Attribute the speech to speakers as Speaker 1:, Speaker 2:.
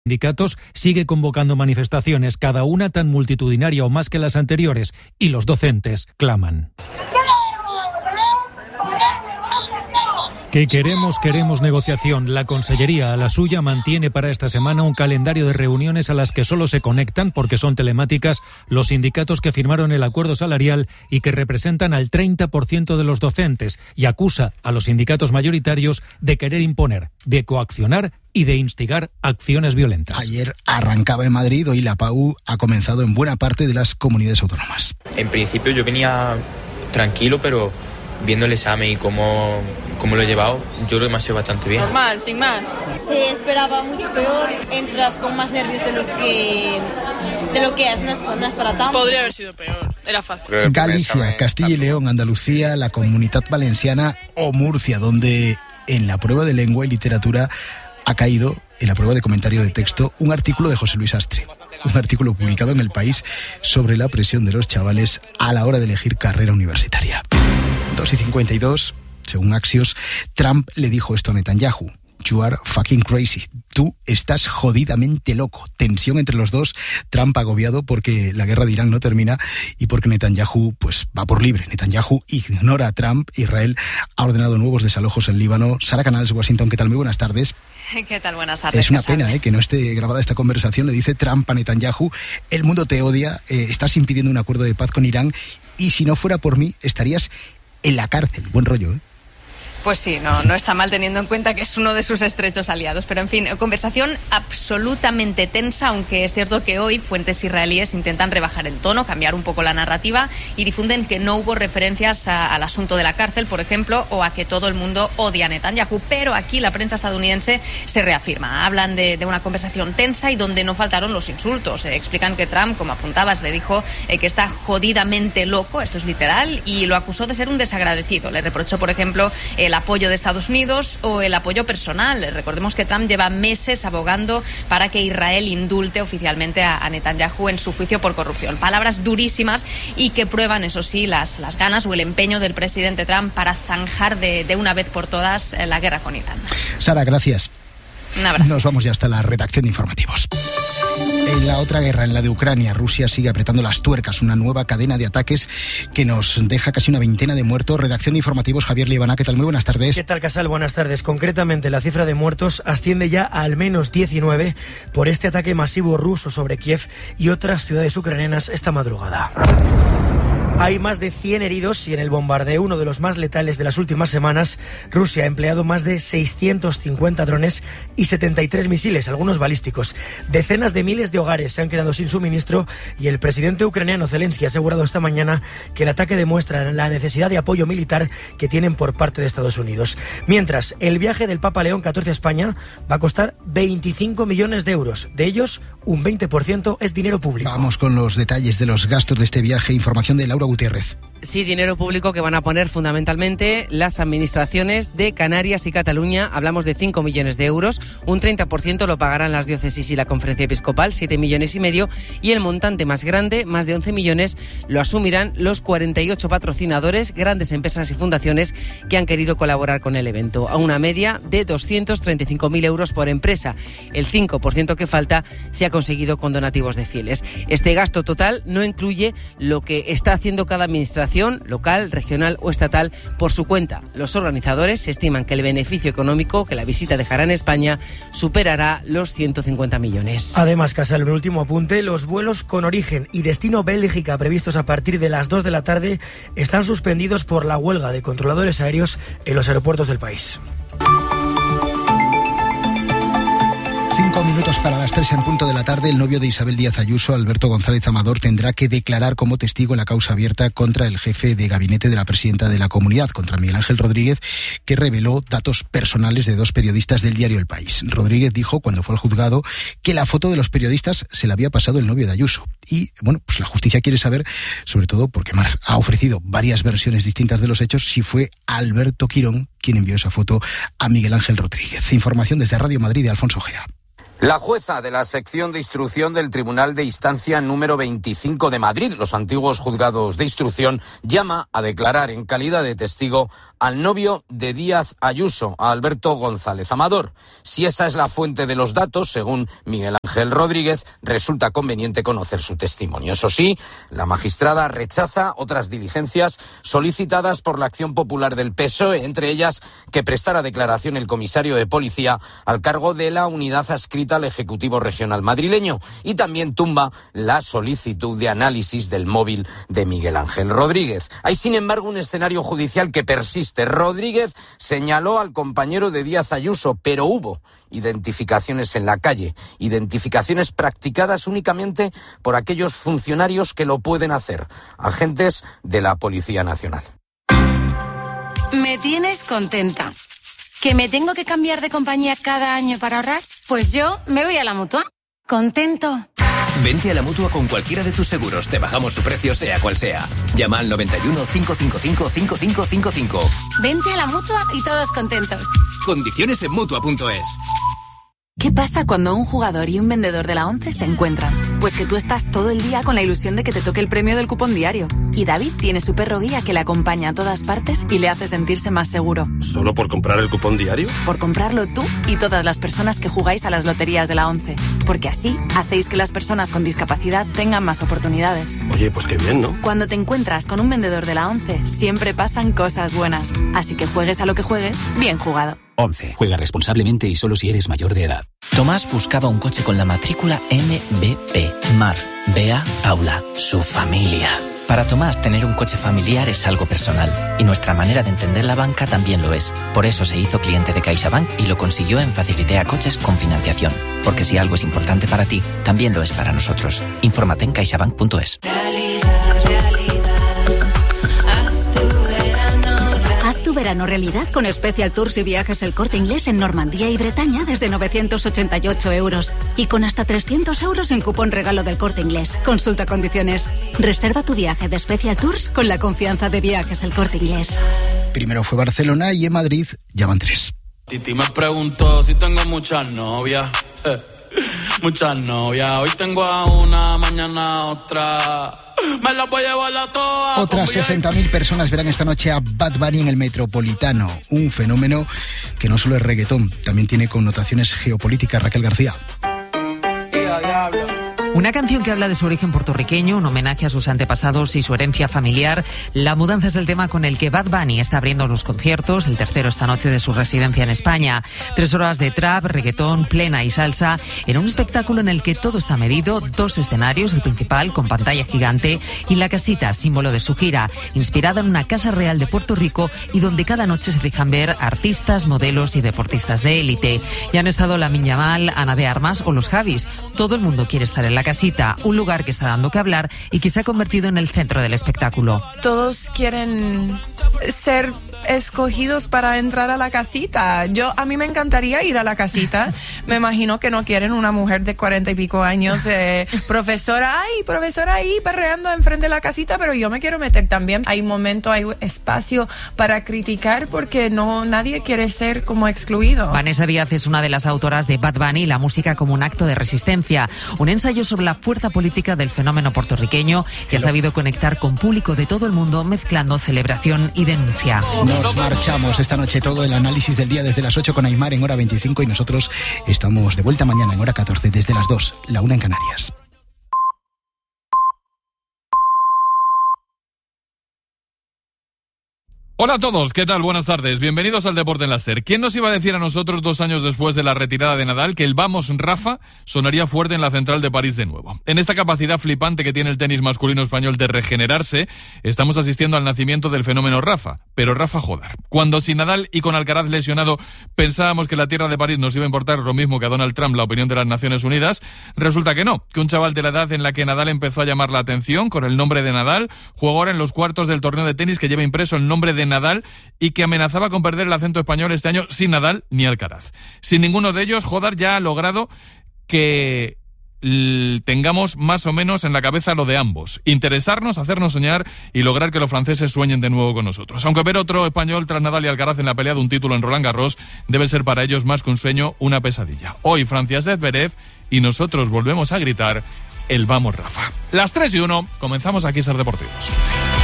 Speaker 1: sindicatos sigue convocando manifestaciones, cada una tan multitudinaria o más que las anteriores, y los docentes claman. Que queremos negociación. La Consellería, a la suya, mantiene para esta semana un calendario de reuniones a las que solo se conectan, porque son telemáticas, los sindicatos que firmaron el acuerdo salarial y que representan al 30% de los docentes, y acusa a los sindicatos mayoritarios de querer imponer, de coaccionar y de instigar acciones violentas.
Speaker 2: Ayer arrancaba en Madrid, hoy la PAU ha comenzado en buena parte de las comunidades autónomas.
Speaker 3: En principio yo venía tranquilo, pero viendo el examen y cómo lo he llevado, yo creo que me ha sido bastante bien.
Speaker 4: Normal, sin más.
Speaker 5: Se esperaba mucho peor, entras con más nervios de lo que es, no es para tanto.
Speaker 4: Podría haber sido peor, era fácil.
Speaker 2: Galicia, Castilla y León, Andalucía, la Comunidad Valenciana o Murcia, donde en la prueba de lengua y literatura ha caído, en la prueba de comentario de texto, un artículo de José Luis Astre. Un artículo publicado en El País sobre la presión de los chavales a la hora de elegir carrera universitaria. 2:52, según Axios, Trump le dijo esto a Netanyahu: "You are fucking crazy". Tú estás jodidamente loco. Tensión entre los dos. Trump agobiado porque la guerra de Irán no termina y porque Netanyahu pues va por libre. Netanyahu ignora a Trump. Israel ha ordenado nuevos desalojos en Líbano. Sara Canals, Washington, ¿qué tal? Muy buenas tardes.
Speaker 6: ¿Qué tal? Buenas tardes.
Speaker 2: Es una pena que no esté grabada esta conversación. Le dice Trump a Netanyahu: el mundo te odia, estás impidiendo un acuerdo de paz con Irán y si no fuera por mí estarías en la cárcel. Buen rollo, ¿eh?
Speaker 6: Pues sí, no está mal teniendo en cuenta que es uno de sus estrechos aliados. Pero en fin, conversación absolutamente tensa, aunque es cierto que hoy fuentes israelíes intentan rebajar el tono, cambiar un poco la narrativa y difunden que no hubo referencias al asunto de la cárcel, por ejemplo, o a que todo el mundo odia a Netanyahu. Pero aquí la prensa estadounidense se reafirma. Hablan de una conversación tensa y donde no faltaron los insultos. Explican que Trump, como apuntabas, le dijo que está jodidamente loco, esto es literal, y lo acusó de ser un desagradecido. Le reprochó, por ejemplo, el apoyo de Estados Unidos o el apoyo personal. Recordemos que Trump lleva meses abogando para que Israel indulte oficialmente a Netanyahu en su juicio por corrupción. Palabras durísimas y que prueban, eso sí, las ganas o el empeño del presidente Trump para zanjar de una vez por todas la guerra con Irán.
Speaker 2: Sara, gracias.
Speaker 6: Un abrazo.
Speaker 2: Nos vamos ya hasta la redacción de informativos. En la otra guerra, en la de Ucrania, Rusia sigue apretando las tuercas, una nueva cadena de ataques que nos deja casi una veintena de muertos. Redacción de informativos, Javier Liebana, ¿qué tal? Muy buenas tardes.
Speaker 7: ¿Qué tal, Casal? Buenas tardes. Concretamente, la cifra de muertos asciende ya a al menos 19 por este ataque masivo ruso sobre Kiev y otras ciudades ucranianas esta madrugada. Hay más de 100 heridos y en el bombardeo, uno de los más letales de las últimas semanas, Rusia ha empleado más de 650 drones y 73 misiles, algunos balísticos. Decenas de miles de hogares se han quedado sin suministro y el presidente ucraniano Zelensky ha asegurado esta mañana que el ataque demuestra la necesidad de apoyo militar que tienen por parte de Estados Unidos. Mientras, el viaje del Papa León XIV a España va a costar 25 millones de euros. De ellos, un 20% es dinero público.
Speaker 2: Vamos con los detalles de los gastos de este viaje. Información de Laura Gutiérrez.
Speaker 8: Sí, dinero público que van a poner fundamentalmente las administraciones de Canarias y Cataluña. Hablamos de 5 millones de euros. Un 30% lo pagarán las diócesis y la Conferencia Episcopal, 7,5 millones. Y el montante más grande, más de 11 millones, lo asumirán los 48 patrocinadores, grandes empresas y fundaciones que han querido colaborar con el evento, a una media de 235.000 euros por empresa. El 5% que falta se ha conseguido con donativos de fieles. Este gasto total no incluye lo que está haciendo cada administración local, regional o estatal por su cuenta. Los organizadores estiman que el beneficio económico que la visita dejará en España superará los 150 millones.
Speaker 7: Además, Casal, un último apunte, los vuelos con origen y destino Bélgica previstos a partir de las 2 de la tarde están suspendidos por la huelga de controladores aéreos en los aeropuertos del país.
Speaker 2: 5 minutos para las 3 en punto de la tarde. El novio de Isabel Díaz Ayuso, Alberto González Amador, tendrá que declarar como testigo en la causa abierta contra el jefe de gabinete de la presidenta de la Comunidad, contra Miguel Ángel Rodríguez, que reveló datos personales de 2 periodistas del diario El País. Rodríguez dijo, cuando fue al juzgado, que la foto de los periodistas se la había pasado el novio de Ayuso. Y, bueno, pues la justicia quiere saber, sobre todo porque Mar ha ofrecido varias versiones distintas de los hechos, si fue Alberto Quirón quien envió esa foto a Miguel Ángel Rodríguez. Información desde Radio Madrid de Alfonso Gea.
Speaker 9: La jueza de la sección de instrucción del Tribunal de Instancia número 25 de Madrid, los antiguos juzgados de instrucción, llama a declarar en calidad de testigo al novio de Díaz Ayuso, a Alberto González Amador. Si esa es la fuente de los datos, según Miguel Ángel Rodríguez, resulta conveniente conocer su testimonio. Eso sí, la magistrada rechaza otras diligencias solicitadas por la Acción Popular del PSOE, entre ellas que prestara declaración el comisario de policía al cargo de la unidad adscrita al Ejecutivo Regional madrileño, y también tumba la solicitud de análisis del móvil de Miguel Ángel Rodríguez. Hay, sin embargo, un escenario judicial que persiste. Rodríguez señaló al compañero de Díaz Ayuso, pero hubo identificaciones en la calle, identificaciones practicadas únicamente por aquellos funcionarios que lo pueden hacer, agentes de la Policía Nacional.
Speaker 10: Me tienes contenta. ¿Que me tengo que cambiar de compañía cada año para ahorrar? Pues yo me voy a la Mutua. ¿Contento?
Speaker 11: Vente a la Mutua con cualquiera de tus seguros. Te bajamos su precio, sea cual sea. Llama al 91 555 5555.
Speaker 10: Vente a la Mutua y todos contentos.
Speaker 11: Condiciones en Mutua.es.
Speaker 12: ¿Qué pasa cuando un jugador y un vendedor de la ONCE se encuentran? Pues que tú estás todo el día con la ilusión de que te toque el premio del cupón diario. Y David tiene su perro guía que le acompaña a todas partes y le hace sentirse más seguro.
Speaker 13: ¿Solo por comprar el cupón diario?
Speaker 12: Por comprarlo tú y todas las personas que jugáis a las loterías de la ONCE. Porque así hacéis que las personas con discapacidad tengan más oportunidades.
Speaker 13: Oye, pues qué bien, ¿no?
Speaker 12: Cuando te encuentras con un vendedor de la ONCE, siempre pasan cosas buenas. Así que juegues a lo que juegues, bien jugado.
Speaker 14: 11. Juega responsablemente y solo si eres mayor de edad. Tomás buscaba un coche con la matrícula MBP. Mar, Bea, Paula, su familia. Para Tomás, tener un coche familiar es algo personal. Y nuestra manera de entender la banca también lo es. Por eso se hizo cliente de CaixaBank y lo consiguió en Facilitea Coches con financiación. Porque si algo es importante para ti, también lo es para nosotros. Infórmate en caixabank.es.
Speaker 15: Haz tu verano realidad con Special Tours y Viajes El Corte Inglés en Normandía y Bretaña desde 988 euros. Y con hasta 300 euros en cupón regalo del Corte Inglés. Consulta condiciones. Reserva tu viaje de Special Tours con la confianza de Viajes El Corte Inglés.
Speaker 2: Primero fue Barcelona y en Madrid ya van 3.
Speaker 16: Titi me preguntó si tengo muchas novias. Muchas novias. Hoy tengo a una, mañana a otra. Me las voy a llevar a todas.
Speaker 2: Otras 60.000 personas verán esta noche a Bad Bunny en el Metropolitano. Un fenómeno que no solo es reggaetón, también tiene connotaciones geopolíticas. Raquel García.
Speaker 17: Una canción que habla de su origen puertorriqueño, un homenaje a sus antepasados y su herencia familiar. La mudanza es el tema con el que Bad Bunny está abriendo los conciertos, el tercero esta noche de su residencia en España. 3 horas de trap, reggaetón, plena y salsa, en un espectáculo en el que todo está medido, 2 escenarios, el principal con pantalla gigante y la casita, símbolo de su gira, inspirada en una casa real de Puerto Rico y donde cada noche se dejan ver artistas, modelos y deportistas de élite. Ya han estado Lamine Yamal, Ana de Armas o los Javis. Todo el mundo quiere estar en la casita, un lugar que está dando que hablar y que se ha convertido en el centro del espectáculo.
Speaker 18: Todos quieren ser escogidos para entrar a la casita. A mí me encantaría ir a la casita. Me imagino que no quieren una mujer de 40 y pico años, profesora ahí perreando enfrente de la casita, pero yo me quiero meter también. Hay momento, hay espacio para criticar porque nadie quiere ser como excluido.
Speaker 17: Vanessa Díaz es una de las autoras de Bad Bunny, la música como un acto de resistencia, un ensayo sobre la fuerza política del fenómeno puertorriqueño que ha sabido conectar con público de todo el mundo mezclando celebración y denuncia.
Speaker 2: Nos marchamos esta noche, todo el análisis del día desde las 8 con Aymar en hora 25 y nosotros estamos de vuelta mañana en hora 14 desde las 2, la 1 en Canarias.
Speaker 19: Hola a todos, ¿qué tal? Buenas tardes, bienvenidos al Deporte en la SER. ¿Quién nos iba a decir a nosotros 2 años después de la retirada de Nadal que el Vamos Rafa sonaría fuerte en la central de París de nuevo? En esta capacidad flipante que tiene el tenis masculino español de regenerarse, estamos asistiendo al nacimiento del fenómeno Rafa, pero Rafa Jodar. Cuando sin Nadal y con Alcaraz lesionado pensábamos que la tierra de París nos iba a importar lo mismo que a Donald Trump la opinión de las Naciones Unidas, resulta que no, que un chaval de la edad en la que Nadal empezó a llamar la atención con el nombre de Nadal, jugó ahora en los cuartos del torneo de tenis que lleva impreso el nombre de Nadal y que amenazaba con perder el acento español este año sin Nadal ni Alcaraz. Sin ninguno de ellos, Jodar ya ha logrado que tengamos más o menos en la cabeza lo de ambos. Interesarnos, hacernos soñar y lograr que los franceses sueñen de nuevo con nosotros. Aunque ver otro español tras Nadal y Alcaraz en la pelea de un título en Roland Garros debe ser para ellos más que un sueño, una pesadilla. Hoy Francia Zverev y nosotros volvemos a gritar el Vamos Rafa. Las 3:01, comenzamos aquí Ser Deportivos.